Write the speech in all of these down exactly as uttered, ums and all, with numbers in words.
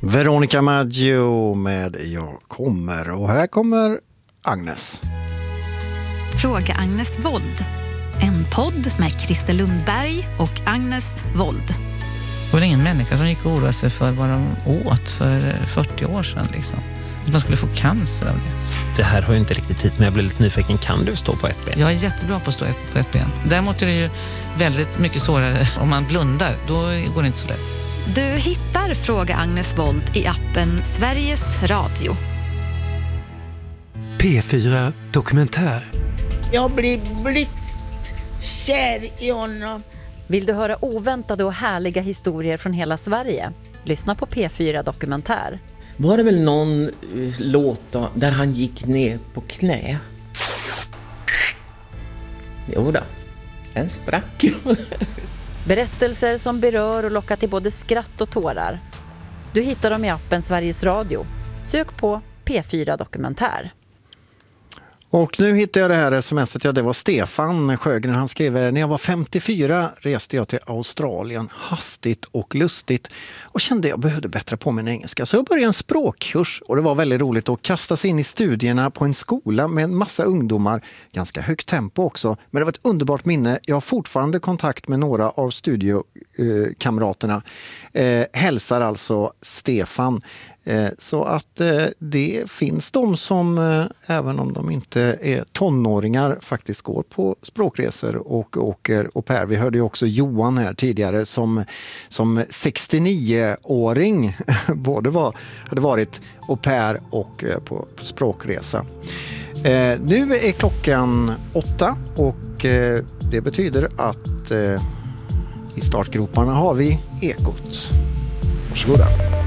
Veronica Maggio med Jag kommer. Och här kommer Agnes. Fråga Agnes Wold. En podd med Christer Lundberg och Agnes Wold. Det var ingen människa som gick och oroade sig för vad de åt för fyrtio år sedan. Liksom. Att man skulle få cancer av det. Det här har ju inte riktigt tid, men jag blir lite nyfiken. Kan du stå på ett ben? Jag är jättebra på att stå på ett ben. Däremot är det ju väldigt mycket svårare om man blundar. Då går det inte så lätt. Du hittar Fråga Agnes Wold i appen Sveriges Radio. P fyra Dokumentär. Jag blir blixtkär i honom. Vill du höra oväntade och härliga historier från hela Sverige? Lyssna på P fyra Dokumentär. Var det väl någon uh, låt då, där han gick ner på knä? Jo då, en sprack. Berättelser som berör och lockar till både skratt och tårar. Du hittar dem i appen Sveriges Radio. Sök på P fyra Dokumentär. Och nu hittade jag det här smset, ja det var Stefan Sjögren, han skrev: när jag var femtiofyra reste jag till Australien hastigt och lustigt och kände jag behövde bättra på min engelska. Så jag började en språkkurs och det var väldigt roligt att kasta sig in i studierna på en skola med en massa ungdomar, ganska högt tempo också, men det var ett underbart minne. Jag har fortfarande kontakt med några av studiekamraterna. Eh, hälsar alltså Stefan. Så att det finns de som, även om de inte är tonåringar, faktiskt går på språkresor och åker au pair. Vi hörde ju också Johan här tidigare som, som sextionio-åring både var, hade varit au pair och på språkresa. Nu är klockan åtta och det betyder att i startgroparna har vi Ekot. Varsågoda.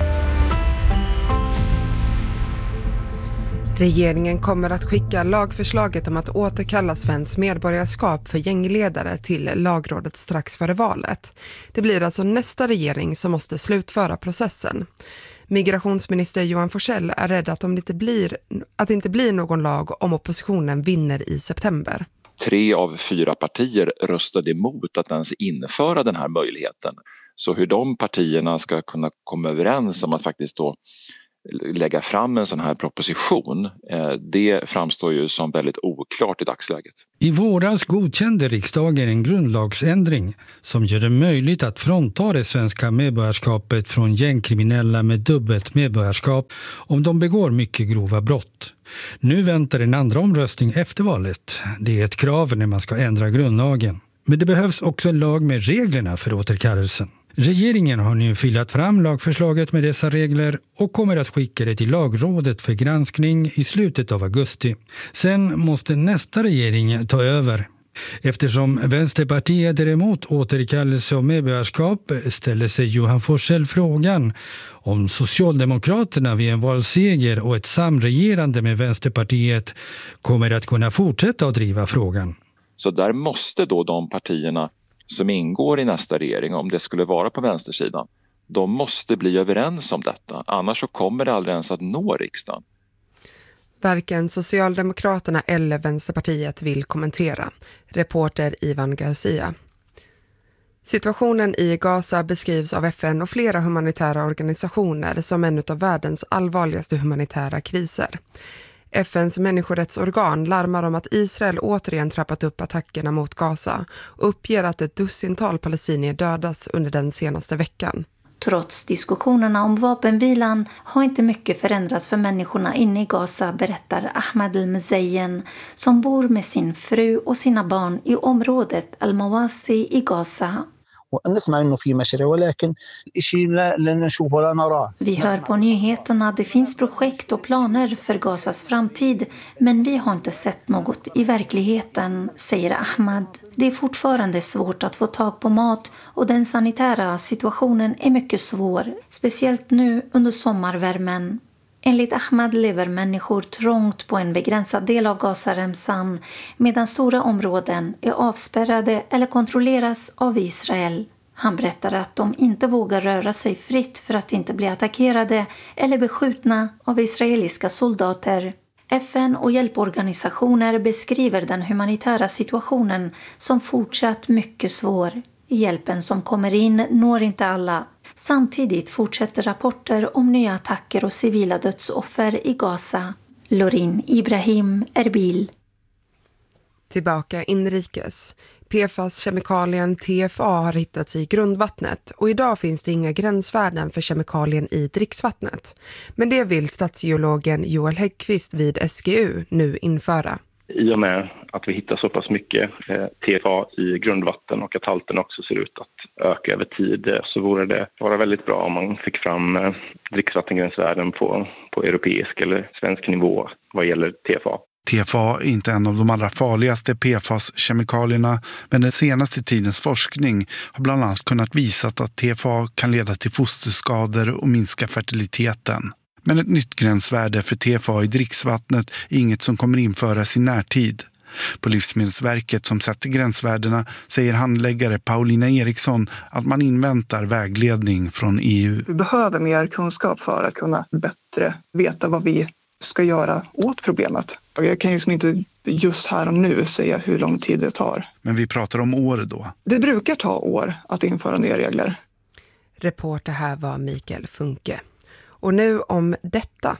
Regeringen kommer att skicka lagförslaget om att återkalla svenskt medborgarskap för gängledare till lagrådet strax före valet. Det blir alltså nästa regering som måste slutföra processen. Migrationsminister Johan Forssell är rädd att, om det inte blir, att det inte blir någon lag om oppositionen vinner i september. Tre av fyra partier röstade emot att ens införa den här möjligheten. Så hur de partierna ska kunna komma överens om att faktiskt då lägga fram en sån här proposition, det framstår ju som väldigt oklart i dagsläget. I våras godkände riksdagen en grundlagsändring som gör det möjligt att frånta det svenska medborgarskapet från gängkriminella med dubbelt medborgarskap om de begår mycket grova brott. Nu väntar en andra omröstning efter valet. Det är ett krav när man ska ändra grundlagen. Men det behövs också en lag med reglerna för återkallelsen. Regeringen har nu filat fram lagförslaget med dessa regler och kommer att skicka det till lagrådet för granskning i slutet av augusti. Sen måste nästa regering ta över. Eftersom Vänsterpartiet är emot återkallelse av medborgarskap ställer sig Johan Forssell frågan om Socialdemokraterna vid en valseger och ett samregerande med Vänsterpartiet kommer att kunna fortsätta att driva frågan. Så där måste då de partierna som ingår i nästa regering, om det skulle vara på vänstersidan, de måste bli överens om detta. Annars så kommer det aldrig ens att nå riksdagen. Varken Socialdemokraterna eller Vänsterpartiet vill kommentera. Reporter Ivan Garcia. Situationen i Gaza beskrivs av F N och flera humanitära organisationer som en av världens allvarligaste humanitära kriser. F N:s människorättsorgan larmar om att Israel återigen trappat upp attackerna mot Gaza och uppger att ett dussintal palestinier dödats under den senaste veckan. Trots diskussionerna om vapenvilan har inte mycket förändrats för människorna inne i Gaza, berättar Ahmed El-Mzeyen som bor med sin fru och sina barn i området Al-Mawasi i Gaza. Vi hör på nyheterna att det finns projekt och planer för Gazas framtid, men vi har inte sett något i verkligheten, säger Ahmad. Det är fortfarande svårt att få tag på mat och den sanitära situationen är mycket svår, speciellt nu under sommarvärmen. Enligt Ahmad lever människor trångt på en begränsad del av Gazaremsan medan stora områden är avspärrade eller kontrolleras av Israel. Han berättar att de inte vågar röra sig fritt för att inte bli attackerade eller beskjutna av israeliska soldater. F N och hjälporganisationer beskriver den humanitära situationen som fortsatt mycket svår. Hjälpen som kommer in når inte alla. Samtidigt fortsätter rapporter om nya attacker och civila dödsoffer i Gaza. Lorin Ibrahim, Erbil. Tillbaka inrikes. P F A S-kemikalien T F A har hittats i grundvattnet och idag finns det inga gränsvärden för kemikalien i dricksvattnet. Men det vill statsgeologen Joel Häggqvist vid S G U nu införa. I och med att vi hittar så pass mycket T F A i grundvatten och att halten också ser ut att öka över tid, så vore det vara väldigt bra om man fick fram dricksvattengränsvärden på, på europeisk eller svensk nivå vad gäller T F A. T F A är inte en av de allra farligaste P F A S-kemikalierna, men den senaste tidens forskning har bland annat kunnat visa att T F A kan leda till fosterskador och minska fertiliteten. Men ett nytt gränsvärde för T F A i dricksvattnet är inget som kommer införas i närtid. På Livsmedelsverket som sätter gränsvärdena säger handläggare Paulina Eriksson att man inväntar vägledning från E U. Vi behöver mer kunskap för att kunna bättre veta vad vi ska göra åt problemet. Jag kan liksom inte just här och nu säga hur lång tid det tar. Men vi pratar om år då. Det brukar ta år att införa nya regler. Reporter här var Mikael Funke. Och nu om detta.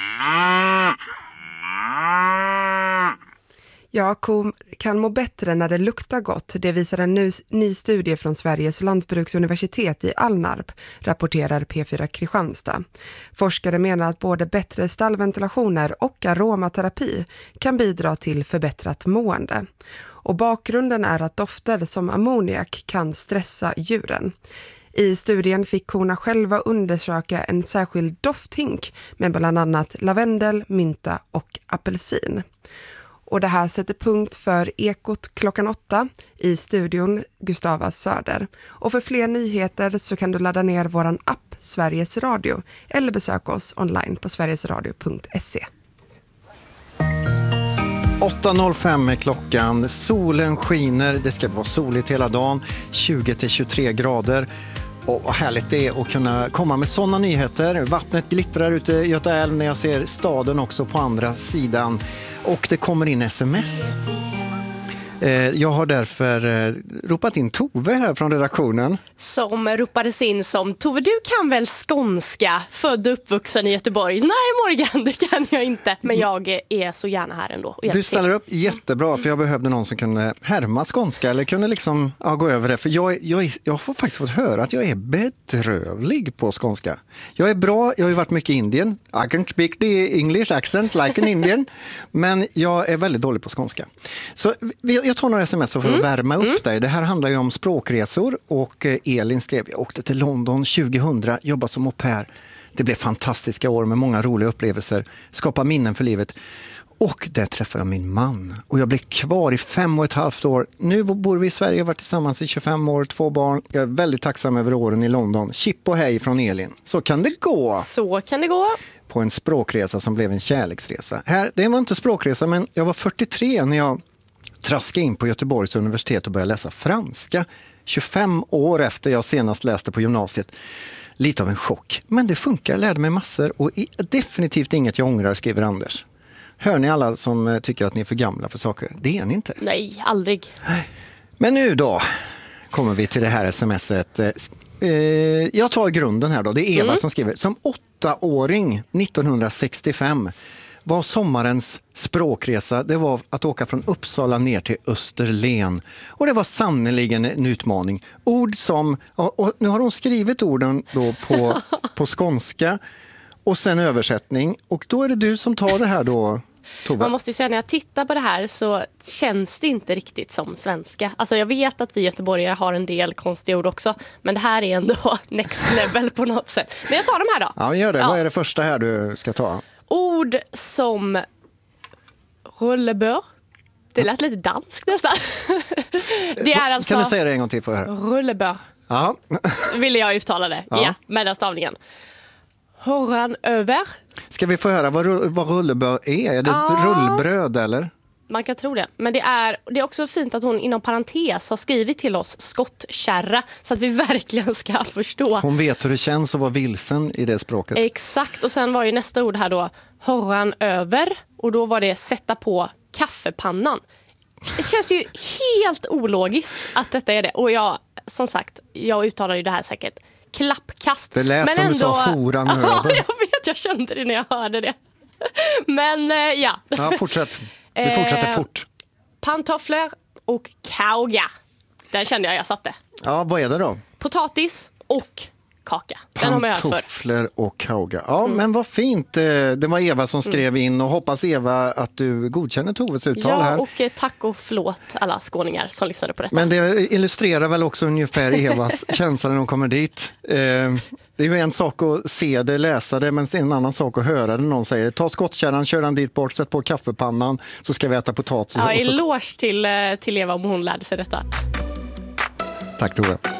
Ja, ko kan må bättre när det luktar gott. Det visar en ny, ny studie från Sveriges lantbruksuniversitet i Alnarp, rapporterar P fyra Kristianstad. Forskare menar att både bättre stallventilationer och aromaterapi kan bidra till förbättrat mående. Och bakgrunden är att dofter som ammoniak kan stressa djuren. I studien fick korna själva undersöka en särskild dofthink med bland annat lavendel, mynta och apelsin. Och det här sätter punkt för Ekot klockan åtta i studion Gustava Söder. Och för fler nyheter så kan du ladda ner våran app Sveriges Radio eller besöka oss online på sverigesradio punkt se. åtta noll fem är klockan, solen skiner, det ska vara soligt hela dagen, tjugo till tjugotre grader. Och vad härligt det är att kunna komma med sådana nyheter. Vattnet glittrar ute i Göta älv när jag ser staden också på andra sidan. Och det kommer in sms. Jag har därför ropat in Tove här från redaktionen. Som ropades in som: Tove, du kan väl skånska, född och uppvuxen i Göteborg? Nej Morgan, det kan jag inte. Men jag är så gärna här ändå. Du ställer upp jättebra, för jag behövde någon som kunde härma skånska eller kunde liksom ja, gå över det. För jag, jag, jag har faktiskt fått höra att jag är bedrövlig på skånska. Jag är bra, jag har ju varit mycket i Indien. I can speak the English accent like an Indian. Men jag är väldigt dålig på skånska. Så jag tar några sms för att mm. värma upp mm. dig. Det här handlar ju om språkresor och Elin skrev: jag åkte till London tjugohundra, jobbade som au pair. Det blev fantastiska år med många roliga upplevelser, skapa minnen för livet. Och där träffade jag min man. Och jag blev kvar i fem och ett halvt år. Nu bor vi i Sverige, jag har varit tillsammans i tjugofem år, två barn. Jag är väldigt tacksam över åren i London. Chip och hej från Elin. Så kan det gå. Så kan det gå. På en språkresa som blev en kärleksresa. Här, det var inte språkresa, men jag var fyrtiotre när jag traskade in på Göteborgs universitet och började läsa franska. tjugofem år efter jag senast läste på gymnasiet. Lite av en chock. Men det funkar, jag lärde mig massor och definitivt inget jag ångrar, skriver Anders. Hör ni alla som tycker att ni är för gamla för saker? Det är ni inte. Nej, aldrig. Men nu då kommer vi till det här smset. Jag tar grunden här då. Det är Eva mm. som skriver. Som åttaåring nittonhundrasextiofem var sommarens språkresa, det var att åka från Uppsala ner till Österlen. Och det var sannoliken en utmaning. Ord som, och nu har hon skrivit orden då på, på skånska och sen översättning. Och då är det du som tar det här då, Tove. Man måste ju säga, när jag tittar på det här så känns det inte riktigt som svenska. Alltså jag vet att vi göteborgare har en del konstiga ord också, men det här är ändå next level på något sätt. Men jag tar de här då. Ja, gör det. Ja. Vad är det första här du ska ta? Ord som rullebör. Det lät lite danskt nästan. Det är alltså... Kan du säga det en gång till för här? Rullebör. Ja. Ville jag uttala det. Ja, ja, med den stavningen. Hörran över. Ska vi få höra vad, vad rullebör är? Är det ah. ett rullbröd eller? Man kan tro det. Men det är, det är också fint att hon inom parentes har skrivit till oss skottkärra så att vi verkligen ska förstå. Hon vet hur det känns att vara vilsen i det språket. Exakt. Och sen var ju nästa ord här då hörran över. Och då var det sätta på kaffepannan. Det känns ju helt ologiskt att detta är det. Och jag, som sagt, jag uttalar ju det här säkert klappkast. Det lät men som ändå... du sa horan över. Ja, jag vet, jag kände det när jag hörde det. Men eh, ja. Ja, fortsätt. Vi fortsätter fort. Pantoffler och kauga. Där kände jag jag satte. Ja, vad är det då? Potatis och kaka. Den har man hört för. Pantoffler och kauga. Ja, mm. men vad fint. Det var Eva som skrev in och hoppas Eva att du godkänner Toves uttal ja, här. Ja, och tack och förlåt alla skåningar som lyssnade på detta. Men det illustrerar väl också ungefär Evas känsla när hon kommer dit. Eh, det är ju en sak att se det, läsa det, men det är en annan sak att höra det. Någon säger, ta skottkärran, kör den dit bort, sätt på kaffepannan så ska vi äta potatis. Ja, och så... eloge till, till Eva om hon lärde sig detta. Tack Tove.